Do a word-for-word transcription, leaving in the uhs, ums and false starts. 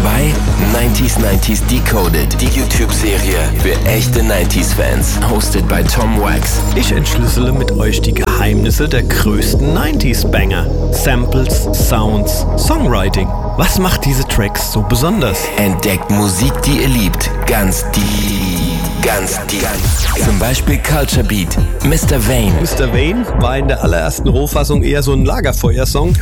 Dabei neunzig neunzig Decoded, die YouTube-Serie für echte neunziger-Fans, hosted by Tom Wax. Ich entschlüssele mit euch die Geheimnisse der größten neunziger-Banger. Samples, Sounds, Songwriting. Was macht diese Tracks so besonders? Entdeckt Musik, die ihr liebt, ganz deep, ganz deep. Zum Beispiel Culture Beat, Mister Vane. Mister Vane war in der allerersten Rohfassung eher so ein Lagerfeuersong.